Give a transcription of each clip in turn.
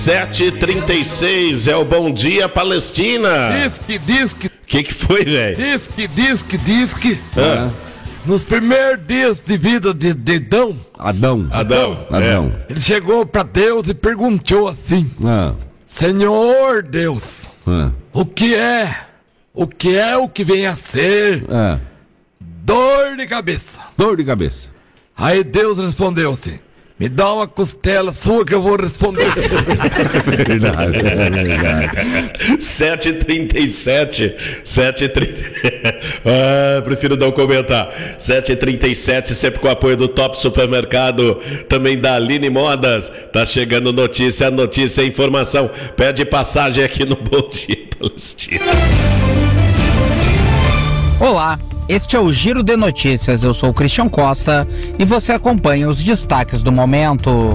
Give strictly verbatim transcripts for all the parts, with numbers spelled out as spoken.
sete e trinta e seis é o Bom Dia Palestina. Disque, disque. O que que foi, velho? Disque, disque, disque. Ah. Nos primeiros dias de vida de, de Adão, Adão. Adão. Adão. ele chegou pra Deus e perguntou assim: Ah. Senhor Deus, Ah. o que é? O que é o que vem a ser Ah. dor de cabeça? Dor de cabeça. Aí Deus respondeu assim: me dá uma costela sua que eu vou responder. É verdade, é verdade. sete e trinta e sete, sete e trinta. Ah, prefiro não comentar. sete e trinta e sete, sempre com o apoio do Top Supermercado, também da Aline Modas. Tá chegando notícia, notícia, informação. Pede passagem aqui no Bom Dia Palestina. Olá, este é o Giro de Notícias. Eu sou o Christian Costa e você acompanha os destaques do momento.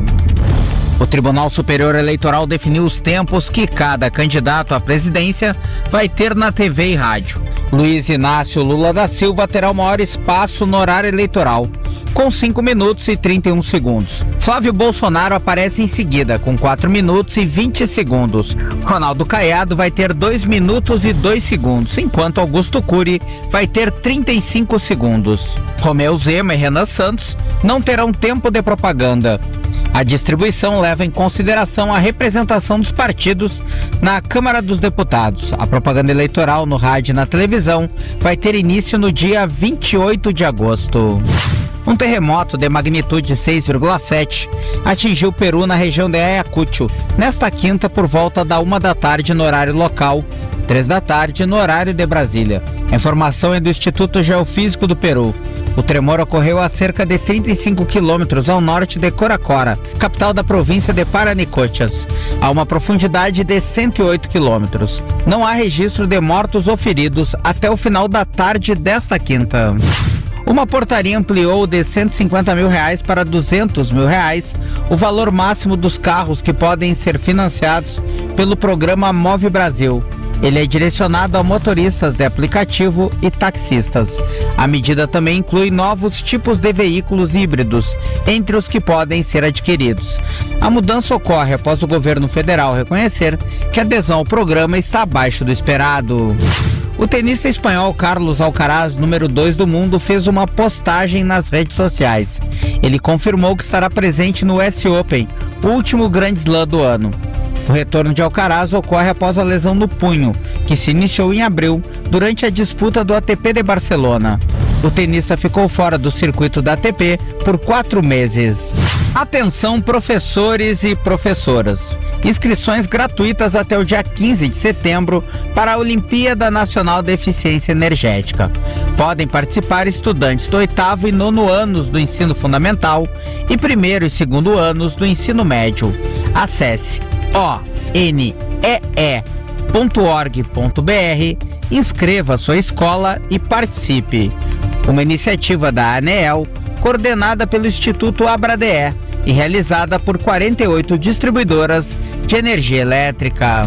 O Tribunal Superior Eleitoral definiu os tempos que cada candidato à presidência vai ter na T V e rádio. Luiz Inácio Lula da Silva terá o maior espaço no horário eleitoral, com cinco minutos e trinta e um segundos. Flávio Bolsonaro aparece em seguida, com quatro minutos e vinte segundos. Ronaldo Caiado vai ter dois minutos e dois segundos, enquanto Augusto Cury vai ter trinta e cinco segundos. Romeu Zema e Renan Santos não terão tempo de propaganda. A distribuição leva em consideração a representação dos partidos na Câmara dos Deputados. A propaganda eleitoral no rádio e na televisão vai ter início no dia vinte e oito de agosto. Um terremoto de magnitude seis vírgula sete atingiu o Peru na região de Ayacucho, nesta quinta por volta da uma da tarde no horário local, três da tarde no horário de Brasília. A informação é do Instituto Geofísico do Peru. O tremor ocorreu a cerca de trinta e cinco quilômetros ao norte de Coracora, capital da província de Paranicochas, a uma profundidade de cento e oito quilômetros. Não há registro de mortos ou feridos até o final da tarde desta quinta. Uma portaria ampliou de cento e cinquenta mil reais para duzentos mil reais o valor máximo dos carros que podem ser financiados pelo programa Move Brasil. Ele é direcionado a motoristas de aplicativo e taxistas. A medida também inclui novos tipos de veículos híbridos, entre os que podem ser adquiridos. A mudança ocorre após o governo federal reconhecer que a adesão ao programa está abaixo do esperado. O tenista espanhol Carlos Alcaraz, número dois do mundo, fez uma postagem nas redes sociais. Ele confirmou que estará presente no U S Open, o último Grand Slam do ano. O retorno de Alcaraz ocorre após a lesão no punho, que se iniciou em abril durante a disputa do A T P de Barcelona. O tenista ficou fora do circuito da A T P por quatro meses. Atenção, professores e professoras. Inscrições gratuitas até o dia quinze de setembro para a Olimpíada Nacional de Eficiência Energética. Podem participar estudantes do oitavo e nono anos do ensino fundamental e primeiro e segundo anos do ensino médio. Acesse o n e e ponto org ponto b r, inscreva sua escola e participe. Uma iniciativa da ANEEL, coordenada pelo Instituto Abradeé e realizada por quarenta e oito distribuidoras de energia elétrica.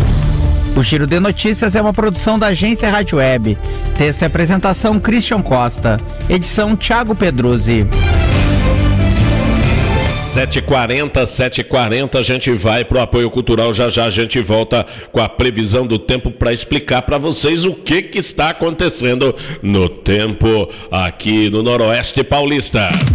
O Giro de Notícias é uma produção da agência Rádio Web. Texto e apresentação Christian Costa. Edição Thiago Pedruzzi. sete e quarenta, sete e quarenta, a gente vai pro apoio cultural, já já a gente volta com a previsão do tempo para explicar para vocês o que que está acontecendo no tempo aqui no Noroeste Paulista.